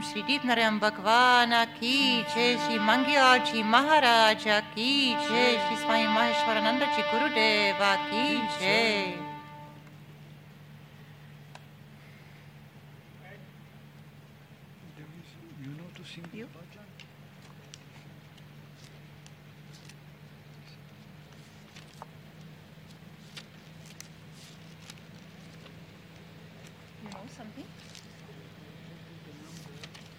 Shri Deep Narayam Bhagwana ki jai, Shri Mangyalji Maharaja ki jai, Shri Swami Maheshwarananda Ji Gurudeva ki jai. You know to sing You? bhajan?